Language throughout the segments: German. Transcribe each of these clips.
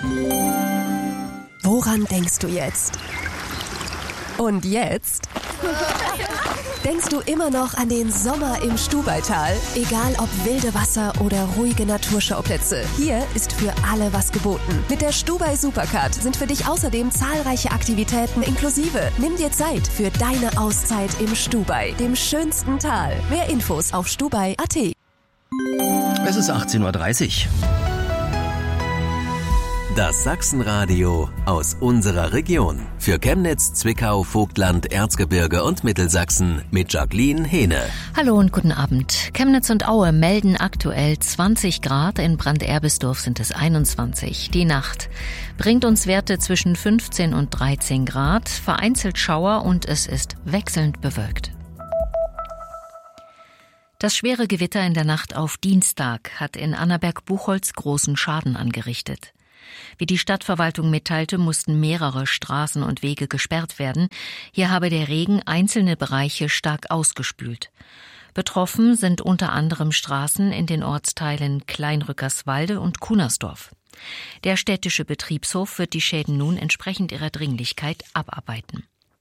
Woran denkst du jetzt? Und jetzt? Denkst du immer noch an den Sommer im Stubaital? Egal ob wilde Wasser oder ruhige Naturschauplätze, hier ist für alle was geboten. Mit der Stubai Supercard sind für dich außerdem zahlreiche Aktivitäten inklusive. Nimm dir Zeit für deine Auszeit im Stubai, dem schönsten Tal. Mehr Infos auf stubai.at. Es ist 18:30 Uhr. Das Sachsenradio aus unserer Region. Für Chemnitz, Zwickau, Vogtland, Erzgebirge und Mittelsachsen mit Jacqueline Hehne. Hallo und guten Abend. Chemnitz und Aue melden aktuell 20 Grad, in Brand-Erbisdorf sind es 21. Die Nacht bringt uns Werte zwischen 15 und 13 Grad, vereinzelt Schauer und es ist wechselnd bewölkt. Das schwere Gewitter in der Nacht auf Dienstag hat in Annaberg-Buchholz großen Schaden angerichtet. Wie die Stadtverwaltung mitteilte, mussten mehrere Straßen und Wege gesperrt werden. Hier habe der Regen einzelne Bereiche stark ausgespült. Betroffen sind unter anderem Straßen in den Ortsteilen Kleinrückerswalde und Kunersdorf. Der städtische Betriebshof wird die Schäden nun entsprechend ihrer Dringlichkeit abarbeiten.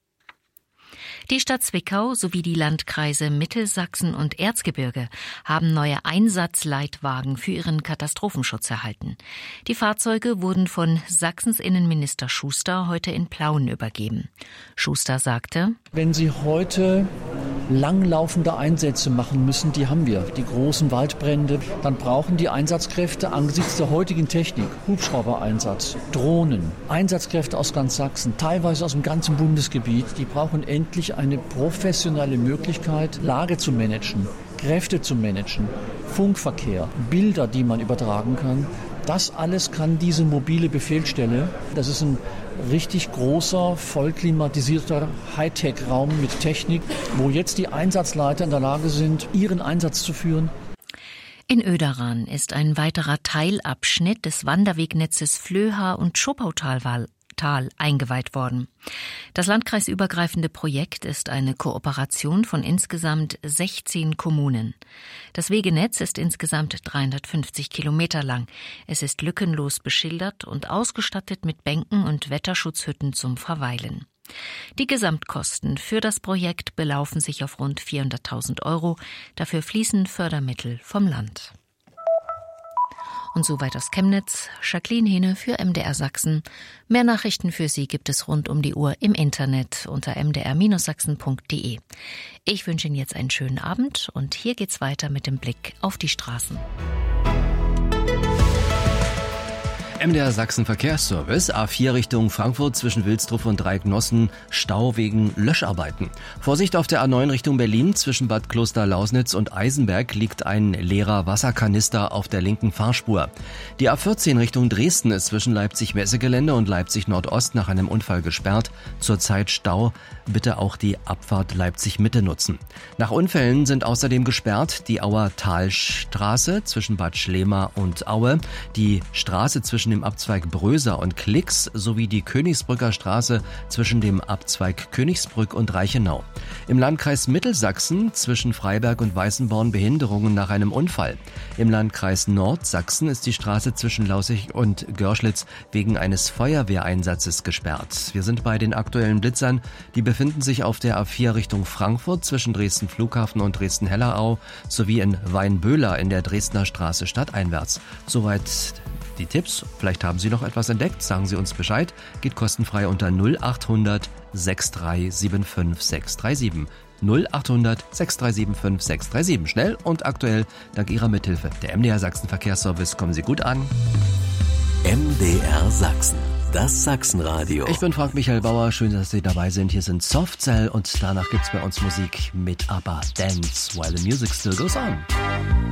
Die Stadt Zwickau sowie die Landkreise Mittelsachsen und Erzgebirge haben neue Einsatzleitwagen für ihren Katastrophenschutz erhalten. Die Fahrzeuge wurden von Sachsens Innenminister Schuster heute in Plauen übergeben. Schuster sagte: Wenn Sie heute langlaufende Einsätze machen müssen, die haben wir, die großen Waldbrände, dann brauchen die Einsatzkräfte angesichts der heutigen Technik, Hubschraubereinsatz, Drohnen, Einsatzkräfte aus ganz Sachsen, teilweise aus dem ganzen Bundesgebiet, die brauchen endlich eine professionelle Möglichkeit, Lage zu managen, Kräfte zu managen, Funkverkehr, Bilder, die man übertragen kann. Das alles kann diese mobile Befehlsstelle. Das ist ein richtig großer, vollklimatisierter Hightech-Raum mit Technik, wo jetzt die Einsatzleiter in der Lage sind, ihren Einsatz zu führen. In Oederan ist ein weiterer Teilabschnitt des Wanderwegnetzes Flöha und Schoppautal eingeweiht worden. Das landkreisübergreifende Projekt ist eine Kooperation von insgesamt 16 Kommunen. Das Wegenetz ist insgesamt 350 Kilometer lang. Es ist lückenlos beschildert und ausgestattet mit Bänken und Wetterschutzhütten zum Verweilen. Die Gesamtkosten für das Projekt belaufen sich auf rund 400.000 €. Dafür fließen Fördermittel vom Land. Und soweit aus Chemnitz, Jacqueline Hehne für MDR Sachsen. Mehr Nachrichten für Sie gibt es rund um die Uhr im Internet unter mdr-sachsen.de. Ich wünsche Ihnen jetzt einen schönen Abend und hier geht's weiter mit dem Blick auf die Straßen. MDR Sachsen Verkehrsservice, A4 Richtung Frankfurt zwischen Wilsdruff und Dreiecknossen, Stau wegen Löscharbeiten. Vorsicht auf der A9 Richtung Berlin, zwischen Bad Kloster-Lausnitz und Eisenberg liegt ein leerer Wasserkanister auf der linken Fahrspur. Die A14 Richtung Dresden ist zwischen Leipzig-Messegelände und Leipzig-Nordost nach einem Unfall gesperrt. Zurzeit Stau, bitte auch die Abfahrt Leipzig-Mitte nutzen. Nach Unfällen sind außerdem gesperrt die Auer Talstraße zwischen Bad Schlema und Aue, die Straße zwischen dem Abzweig Bröser und Klix sowie die Königsbrücker Straße zwischen dem Abzweig Königsbrück und Reichenau. Im Landkreis Mittelsachsen zwischen Freiberg und Weißenborn Behinderungen nach einem Unfall. Im Landkreis Nordsachsen ist die Straße zwischen Laußig und Görschlitz wegen eines Feuerwehreinsatzes gesperrt. Wir sind bei den aktuellen Blitzern. Die befinden sich auf der A4 Richtung Frankfurt zwischen Dresden Flughafen und Dresden-Hellerau sowie in Weinböhler in der Dresdner Straße stadteinwärts. Soweit die Tipps. Vielleicht haben Sie noch etwas entdeckt, sagen Sie uns Bescheid. Geht kostenfrei unter 0800 6375 637. 0800 6375 637. Schnell und aktuell, dank Ihrer Mithilfe. Der MDR Sachsen Verkehrsservice, kommen Sie gut an. MDR Sachsen, das Sachsenradio. Ich bin Frank-Michael Bauer, schön, dass Sie dabei sind. Hier sind Softcell und danach gibt's bei uns Musik mit ABBA, Dance While the Music Still Goes On.